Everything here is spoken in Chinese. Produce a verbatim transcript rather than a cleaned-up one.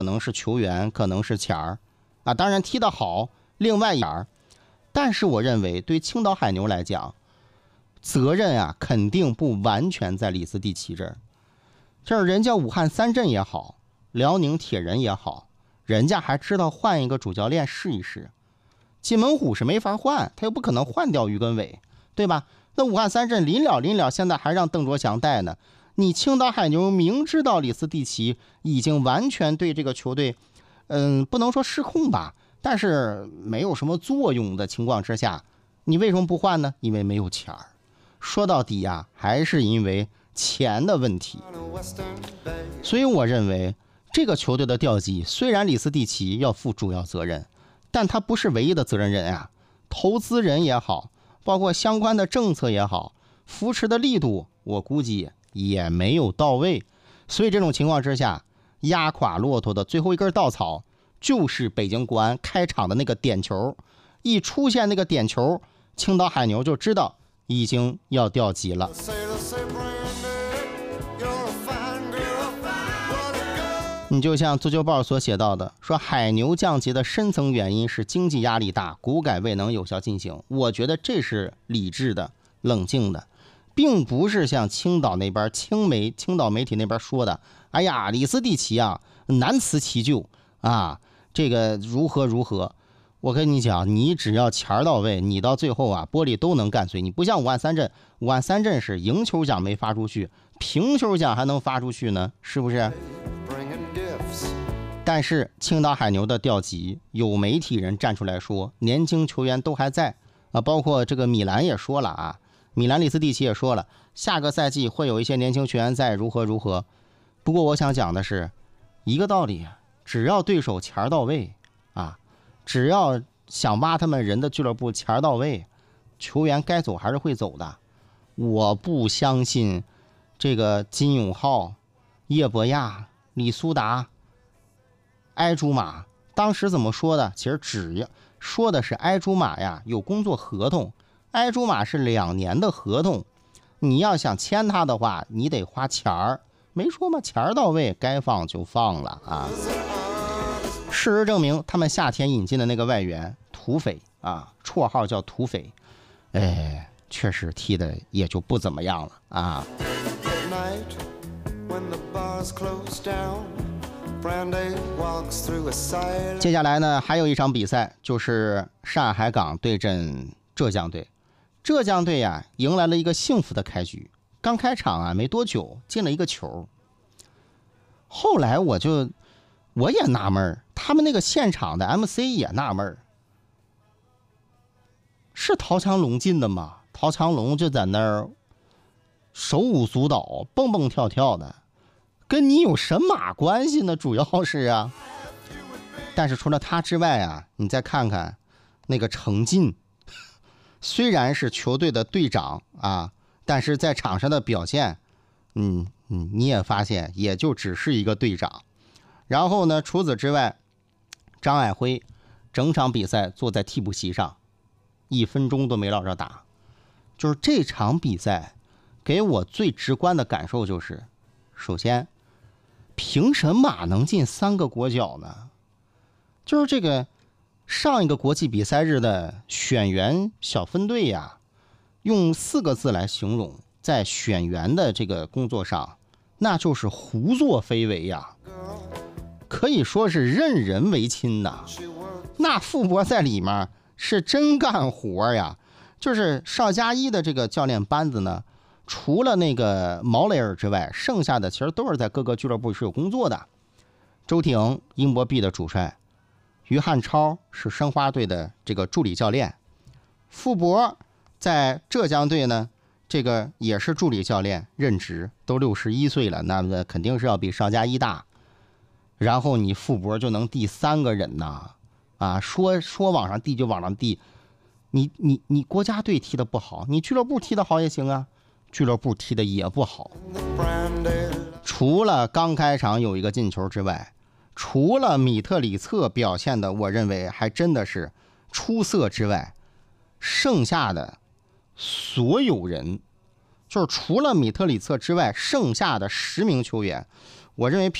可能是球员，可能是钱儿啊，当然踢得好，另外一点儿。但是我认为对青岛海牛来讲，责任啊肯定不完全在李斯蒂奇这儿。这儿人家武汉三镇也好，辽宁铁人也好，人家还知道换一个主教练试一试。金门虎是没法换，他又不可能换掉于根伟，对吧？那武汉三镇临了临了，现在还让邓卓翔带呢。你青岛海牛明知道李斯蒂奇已经完全对这个球队，嗯，不能说失控吧，但是没有什么作用的情况之下，你为什么不换呢？因为没有钱儿。说到底呀、啊，还是因为钱的问题。所以我认为这个球队的调集，虽然李斯蒂奇要负主要责任，但他不是唯一的责任人啊。投资人也好，包括相关的政策也好，扶持的力度我估计也没有到位。所以这种情况之下，压垮骆驼的最后一根稻草就是北京国安开场的那个点球。一出现那个点球，青岛海牛就知道已经要调集了。你就像足球报所写到的，说海牛降级的深层原因是经济压力大，股改未能有效进行。我觉得这是理智的、冷静的，并不是像青岛那边青媒青岛媒体那边说的，哎呀，李斯蒂奇啊难辞其咎啊，这个如何如何。我跟你讲，你只要钱到位，你到最后啊玻璃都能干碎。你不像武汉三镇，武汉三镇是赢球奖没发出去，平球奖还能发出去呢，是不是？但是青岛海牛的调集，有媒体人站出来说年轻球员都还在啊，包括这个米兰也说了啊，米兰李斯蒂奇也说了，下个赛季会有一些年轻球员在，如何如何。不过我想讲的是一个道理，只要对手钱到位啊，只要想挖他们人的俱乐部钱到位，球员该走还是会走的。我不相信这个金永浩、叶博亚、李苏达、埃朱马当时怎么说的？其实只要说的是埃朱马呀有工作合同，埃朱马是两年的合同，你要想签他的话，你得花钱儿，没说吗？钱儿到位，该放就放了啊。事实证明，他们夏天引进的那个外援土匪啊，绰号叫土匪，哎，确实踢的也就不怎么样了啊。接下来呢，还有一场比赛，就是上海港对阵浙江队。浙江队呀、啊，迎来了一个幸福的开局。刚开场啊，没多久进了一个球。后来我就我也纳闷，他们那个现场的 M C 也纳闷，是陶强龙进的吗？陶强龙就在那儿手舞足蹈、蹦蹦跳跳的。跟你有神马关系呢？主要是啊，但是除了他之外啊，你再看看那个程进，虽然是球队的队长啊，但是在场上的表现，嗯嗯，你也发现也就只是一个队长。然后呢，除此之外，张爱辉整场比赛坐在替补席上，一分钟都没落着打。就是这场比赛给我最直观的感受就是，首先，凭什么能进三个国脚呢？就是这个上一个国际比赛日的选员小分队呀，用四个字来形容，在选员的这个工作上，那就是胡作非为呀，可以说是任人唯亲呐。那傅博在里面是真干活呀，就是邵佳一的这个教练班子呢，除了那个毛雷尔之外，剩下的其实都是在各个俱乐部是有工作的。周挺，英博 B 的主帅，于汉超是申花队的这个助理教练，傅博在浙江队呢，这个也是助理教练任职，都六十一岁了，那么肯定是要比邵佳一大。然后你傅博就能递三个人呐，啊，说说往上递就往上递，你你你国家队踢得不好，你俱乐部踢得好也行啊。俱乐部踢的也不好，除了刚开场有一个进球之外，除了米特里策表现的我认为还真的是出色之外，剩下的所有人，就是除了米特里策之外，剩下的十名球员，我认为